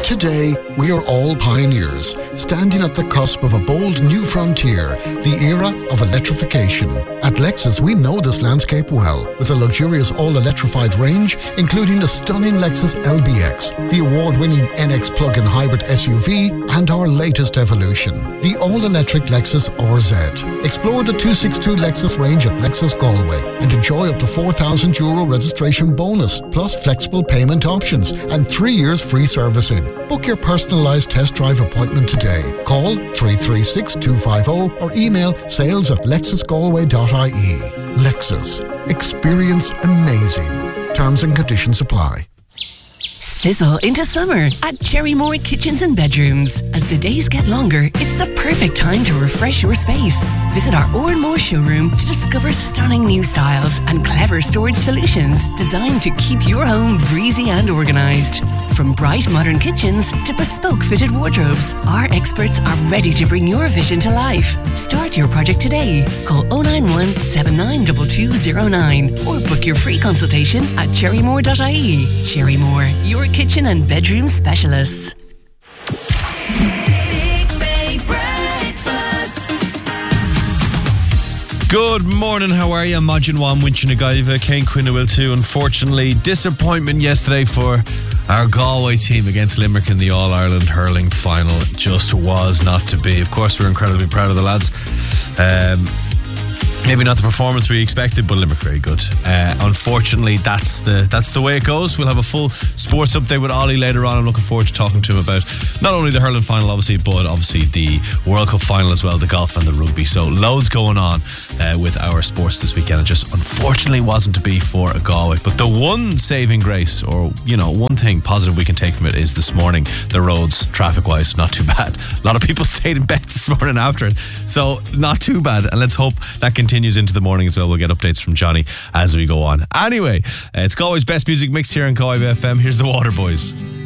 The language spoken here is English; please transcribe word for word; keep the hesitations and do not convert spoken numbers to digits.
Today, we are all pioneers, standing at the cusp of a bold new frontier, the era of electrification. At Lexus, we know this landscape well, with a luxurious all-electrified range, including the stunning Lexus L B X, the award-winning N X plug-in hybrid S U V, and our latest evolution, the all-electric Lexus R Z. Explore the two sixty-two Lexus range at Lexus Galway and enjoy up to four thousand euro registration bonus, plus flexible payment options and three years free servicing. Book your personalised test drive appointment today. Call three three six, two five zero or email sales at lexus galway dot I E. Lexus. Experience amazing. Terms and conditions apply. Sizzle into summer at Cherrymore Kitchens and Bedrooms. As the days get longer, it's the perfect time to refresh your space. Visit our Oranmore showroom to discover stunning new styles and clever storage solutions designed to keep your home breezy and organised. From bright modern kitchens to bespoke fitted wardrobes, our experts are ready to bring your vision to life. Start your project today. Call oh nine one, seven nine two two oh nine or book your free consultation at cherrymore dot I E. Cherrymore, your kitchen and bedroom specialists. Good morning, how are you? Majin Wan, Winchin Agaiva, Kane Quinn will too. Unfortunately, disappointment yesterday for our Galway team against Limerick in the All-Ireland hurling final. Just was not to be. Of course, we're incredibly proud of the lads. Um, maybe not the performance we expected, but Limerick very good. Uh, unfortunately, that's the that's the way it goes. We'll have a full sports update with Ollie later on. I'm looking forward to talking to him about not only the hurling final, obviously, but obviously the World Cup final as well, the golf and the rugby. So loads going on uh, with our sports this weekend. It just unfortunately wasn't to be for a Galway. But the one saving grace, or you know, one thing positive we can take from it is this morning the roads, traffic-wise, not too bad. A lot of people stayed in bed this morning after it, so not too bad. And let's hope that continues into the morning as well. We'll get updates from Johnny as we go on. Anyway, uh, it's Galway's best music mix here in Galway F M. Here's the Waterboys.